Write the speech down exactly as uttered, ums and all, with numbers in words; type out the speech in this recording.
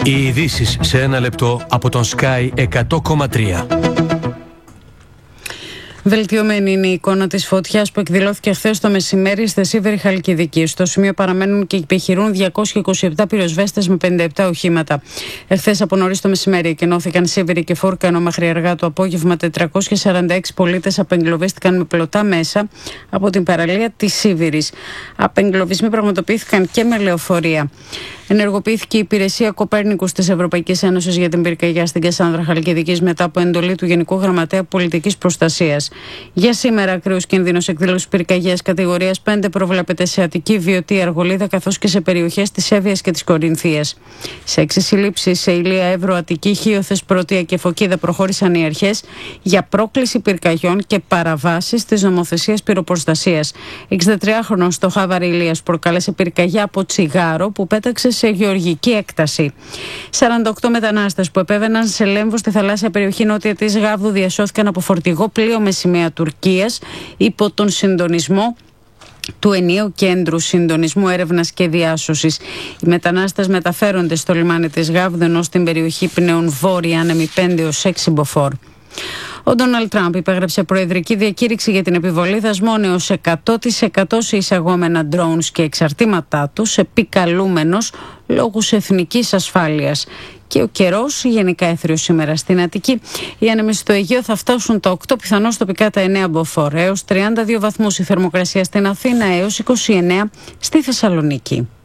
Οι ειδήσεις σε ένα λεπτό από τον Sky εκατό κόμμα τρία. Βελτιωμένη είναι η εικόνα της φωτιάς που εκδηλώθηκε χθες το μεσημέρι στη Σίβηρη Χαλκιδική. Στο σημείο παραμένουν και επιχειρούν διακόσιοι είκοσι επτά πυροσβέστες με πενήντα επτά οχήματα. Εχθές από νωρίς το μεσημέρι εκενώθηκαν Σίβηρη και Φούρκα, ενώ μέχρι αργά το απόγευμα τετρακόσιοι σαράντα έξι πολίτες απεγκλωβίστηκαν με πλωτά μέσα από την παραλία της Σίβηρης. Απεγκλωβισμοί πραγματοποιήθηκαν και με λεωφορεία. Ενεργοποιήθηκε η υπηρεσία Κοπέρνικους της Ευρωπαϊκής Ένωσης για την πυρκαγιά στην Κασάνδρα Χαλκιδικής μετά από εντολή του Γενικού Γραμματέα Πολιτικής Προστασίας. Για σήμερα, ακραίος κίνδυνος εκδήλωσης πυρκαγιάς κατηγορίας πέντε προβλέπεται σε Αττική, Βιωτή, Αργολίδα καθώς και σε περιοχές της Εύβοιας και της Κορινθίας. Σε έξι συλλήψεις σε Ηλία, Εύρο, Αττική, Χίωθες, Πρωτεία και Φωκίδα προχώρησαν οι αρχές για πρόκληση πυρκαγιών και παραβάσεις της νομοθεσίας πυροπροστασίας. εξηντατριάχρονος στο Χάβαρη Ηλίας προκάλεσε πυρκαγιά από τσιγάρο που πέταξε σε γεωργική έκταση. σαράντα οκτώ μετανάστες που επέβαιναν σε Λέμβο στη θαλάσσια περιοχή νότια της Γάβδου διασώθηκαν από φορτηγό πλοίο με σημαία Τουρκίας υπό τον συντονισμό του Ενιαίου Κέντρου Συντονισμού Έρευνας και Διάσωσης. Οι μετανάστες μεταφέρονται στο λιμάνι της Γάβδου, ενώ στην περιοχή πνέουν βόρειοι άνεμοι πέντε έως έξι μποφόρ. Ο Ντόναλντ Τραμπ υπέγραψε προεδρική διακήρυξη για την επιβολή δασμών έως εκατό τοις εκατό σε εισαγόμενα drones και εξαρτήματά τους, επικαλούμενος λόγους εθνικής ασφάλειας. Και ο καιρός γενικά έθριος σήμερα στην Αττική. Οι άνεμοι στο Αιγαίο θα φτάσουν τα οκτώ, πιθανώς τοπικά τα εννέα μποφόρ, έως τριάντα δύο βαθμούς η θερμοκρασία στην Αθήνα, έως είκοσι εννέα στη Θεσσαλονίκη.